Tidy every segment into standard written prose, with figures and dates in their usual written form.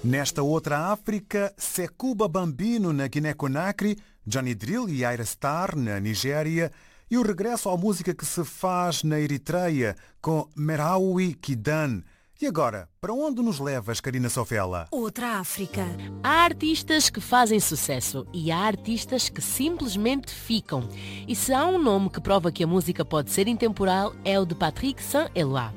Nesta outra África, Sekuba Bambino na Guiné-Conakry, Johnny Drill e Ayra Starr na Nigéria e o regresso à música que se faz na Eritreia com Merawi Kidan. E agora, para onde nos levas, Karina Sofela? Outra África. Há artistas que fazem sucesso e há artistas que simplesmente ficam. E se há um nome que prova que a música pode ser intemporal, é o de Patrick Saint-Éloi.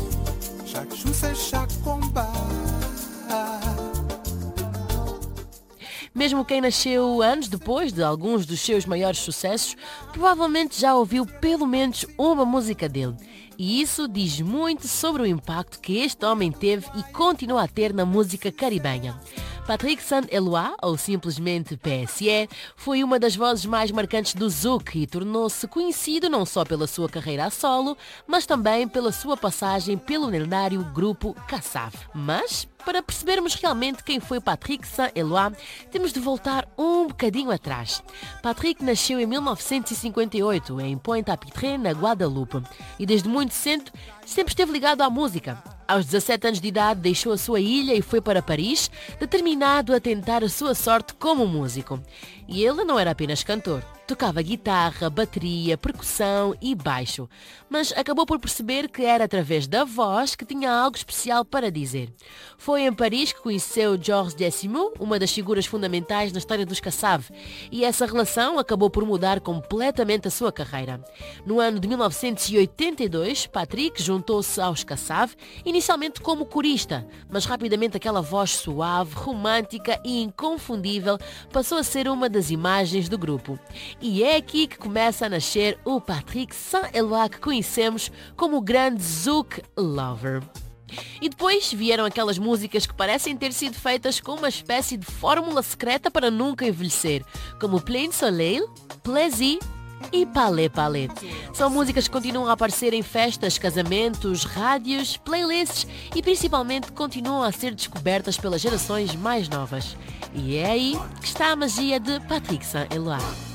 Mesmo quem nasceu anos depois de alguns dos seus maiores sucessos, provavelmente já ouviu pelo menos uma música dele. E isso diz muito sobre o impacto que este homem teve e continua a ter na música caribenha. Patrick Saint-Éloi, ou simplesmente PSE, foi uma das vozes mais marcantes do Zouk e tornou-se conhecido não só pela sua carreira a solo, mas também pela sua passagem pelo lendário grupo Kassav. Mas, para percebermos realmente quem foi Patrick Saint-Éloi, temos de voltar um bocadinho atrás. Patrick nasceu em 1958 em Pointe-à-Pitre, na Guadalupe, e desde muito cedo sempre esteve ligado à música. Aos 17 anos de idade deixou a sua ilha e foi para Paris, determinado a tentar a sua sorte como músico. E ele não era apenas cantor. Tocava guitarra, bateria, percussão e baixo, mas acabou por perceber que era através da voz que tinha algo especial para dizer. Foi em Paris que conheceu Georges Décimo, uma das figuras fundamentais na história dos Kassav, e essa relação acabou por mudar completamente a sua carreira. No ano de 1982, Patrick juntou-se aos Kassav, inicialmente como corista, mas rapidamente aquela voz suave, romântica e inconfundível passou a ser uma das imagens do grupo. E é aqui que começa a nascer o Patrick Saint-Éloi que conhecemos como o grande Zouk Lover. E depois vieram aquelas músicas que parecem ter sido feitas com uma espécie de fórmula secreta para nunca envelhecer, como Plein Soleil, Plaisir e Palais Palais. São músicas que continuam a aparecer em festas, casamentos, rádios, playlists e principalmente continuam a ser descobertas pelas gerações mais novas. E é aí que está a magia de Patrick Saint-Éloi.